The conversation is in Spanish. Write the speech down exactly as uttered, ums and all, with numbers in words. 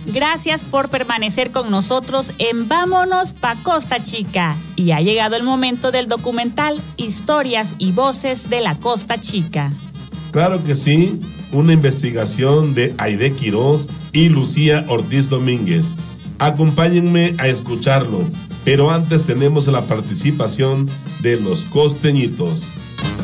Gracias por permanecer con nosotros en Vámonos pa' Costa Chica. Y ha llegado el momento del documental Historias y Voces de la Costa Chica. Claro que sí, una investigación de Aide Quiroz y Lucía Ortiz Domínguez. Acompáñenme a escucharlo, pero antes tenemos la participación de los costeñitos.